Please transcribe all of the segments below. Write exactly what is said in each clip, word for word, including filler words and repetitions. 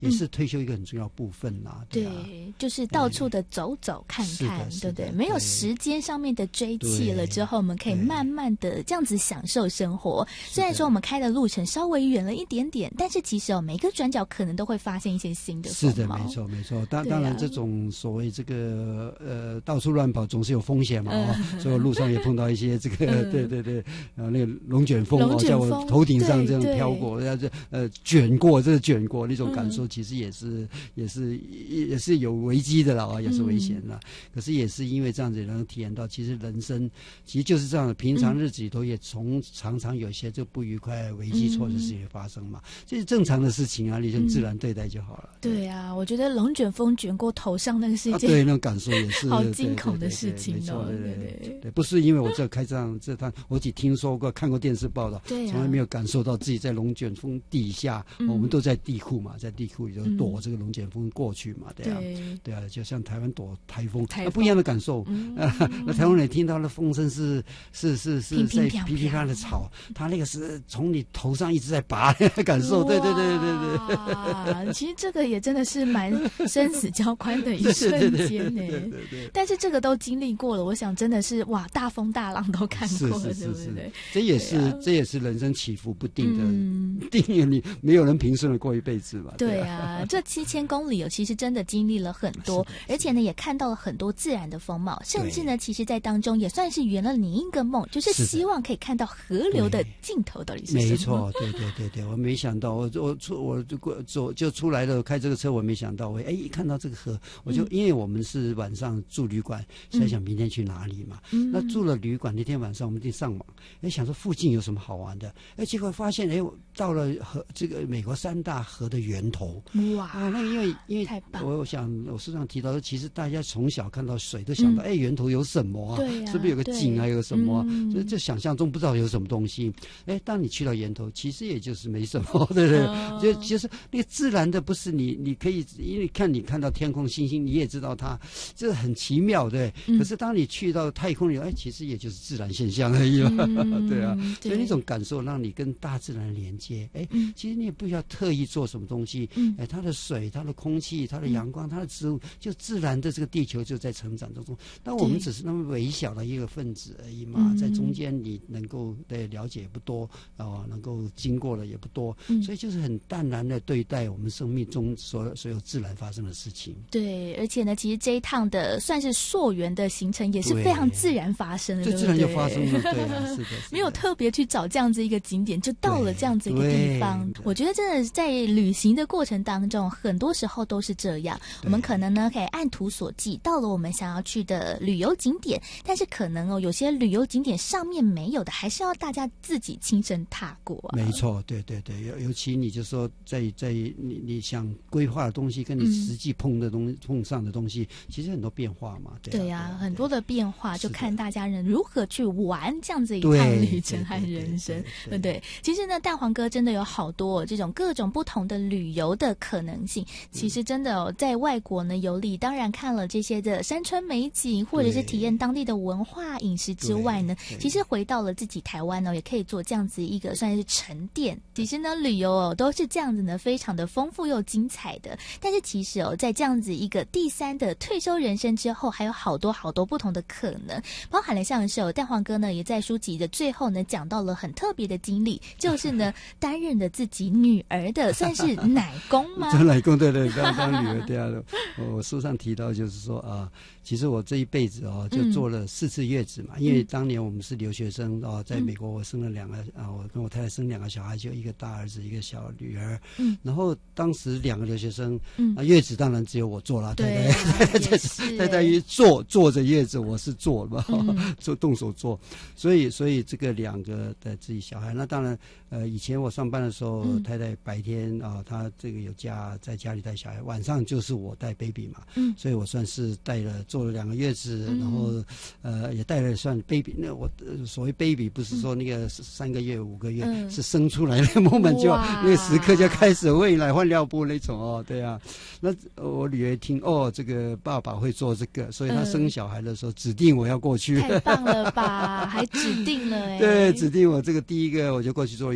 也是退休一个很重要部分啦。对啊， 对，就是到处的走走看看，对不对？没有时间上面的追气了之后，我们可以慢慢的这样子享受生活。虽然说我们开的路程稍微远了一点点，但是其实哦，每个转角可能都会发现一些新的风貌。 是的，没错没错。当当然，这种所谓这个呃到处乱跑总是有风险嘛，哦，所以路上也碰到一些这个对对对，呃那个龙卷风哦，在我头顶上这样飘过，然后呃卷过，这个卷过那种感受，其实也是也是也是有危机的啦，也是危险的。可是也是因为这样子能体验到，其实人生其实就是这样的，平常日子里头也从常常有一些这不愉快、危机、错的事情发生嘛，这是正常的事情啊，你就自然对待就好了。 对啊，我觉得龙卷风卷过头上那个是一件、 啊、对那种感受也是好惊恐的事情哦。 对对 对, 对, 对，不是因为我这开这样这趟，我只听说过、看过电视报道， 对、啊， 从来没有感受到自己在龙卷风底下、嗯哦，我们都在地库嘛，在地库里头躲这个龙卷风过去嘛，对啊，对, 对啊，就像台湾躲台风，那、啊、不一样的感受。嗯啊、那台湾人听到的风声是是是是在噼噼啪的吵，他那个是从你头上一直在拔感受，对对对对对对。 其实这个也真的是蛮生死交关的一瞬间呢。但是这个都经历过了，我想真的是哇，大风大浪都看过了，对不对？ 这也是、啊、这也是人生起伏不定的，嗯、定义你没有人平顺的过一辈子嘛。 对啊，对啊这七千公里哦，其实真的经历了很多，而且呢也看到了很多自然的风貌，甚至呢其实在当中也算是圆了你一个梦，就是希望可以看到河流的尽头到底是什么。 没错，对对对对，我没想到，我我出我走就出来了，开这个车我没想到，我哎一看到这个河，我就、嗯、因为我们是晚上住旅馆，在想明天去哪里嘛。嗯、那住了旅馆那天晚上，我们就上网，哎想说附近有什么好玩的，哎结果发现哎到了河这个美国三大河的源头。哇！啊，那因为因为我想我书上提到，其实大家从小看到水都想到，哎、嗯、源头有什么啊？对啊，是不是有个井啊？有什么、啊？嗯、就就想象中不知道有什么东西。哎，当你去到源头，其实也就是没什么，对不对？哦、就就是那个自然的，不是你你可以，因为看你看到天空星星，你也知道它这很奇妙，对。嗯、可是当你去到太空里，哎，其实也就是自然现象而已嘛，嗯、对啊。对所以那种感受让你跟大自然连接，哎，嗯、其实你也不需要特意做什么东西，嗯、哎，它的水、它的空气、它的阳光、它的植物，就自然的这个地球就在成长当中。那我们只是那么微小的一个分子而已嘛，在中间你能够对了解也不多啊，能够经过的也不多，嗯、所以就是很淡然的对待我们生命中所有所有自然发生的事情。 对，而且呢，其实这一趟的算是溯源的行程也是非常自然发生的， 就自然就发生了，对啊，是的， 没有特别去找这样子一个景点，就到了这样子一个地方。我觉得真的在旅行的过程当中，很多时候都是这样。我们可能呢可以按图索骥，到了我们想要去的旅游景点，但是可能哦有些旅游景点上面没有的，还是要大家自己亲身踏过、啊。 没错，对对对，尤尤其你就说在在你你想规划的东西，跟你实际碰的东西、嗯、碰上的东西，其实很多变化嘛。对呀、啊， 对啊，很多的变化，就看大家人如何去玩这样子一趟旅程和人生， 对, 对, 对, 对, 对, 对不对？其实呢，蛋黄哥真的有好多这种各种不同的旅游的可能性。其实真的、哦、在外国呢游历，当然看了这些的山川美景，或者是体验当地的文化饮食之外呢，其实回到了自己台湾呢，也可以做这样子一个算是沉淀。其实呢，旅游哦都是这样子呢，非常的丰富又精彩的。但是其实哦，在这样子一个第三的退休人生之后，还有好多好多不同的可能，包含了像是哦，蛋黄哥呢也在书籍的最后呢讲到了很特别的经历，就是呢担任了自己女儿的算是奶公吗？ 当奶公，对对，当当女儿对啊。我书上提到就是说啊，其实我这一辈子哦就做了四次月子嘛，嗯、因为当年我们是留学生哦，在美国我生了两个啊，我跟我太太生两个小孩，就一个大儿子，一个小女儿。嗯，然后当时两个留学生，嗯，啊，月子当然只有我做了， 对太太太太太于坐坐着月子，我是做嘛，嗯、做动手做，所以所以这个两个的自己小孩，那当然呃，以前我上班的时候，嗯、太太白天啊，她这个有家在家里带小孩，晚上就是我带 baby 嘛，嗯，所以我算是带了做了两个月子，嗯、然后呃也带了算 baby， 那我、呃、所谓 baby 不是说那个三个月五个月，嗯、是生出来的 moment 就那个时刻就开始喂奶换尿布那种哦，对啊，那我女儿听哦，这个爸爸会做这个，所以她生小孩的时候指定我要过去， 太棒了吧，还指定了哎， 对，指定我这个第一个我就过去坐月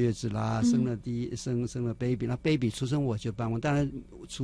月子啦，生了第一生生了 baby， 那 baby 出生我就帮忙，当然。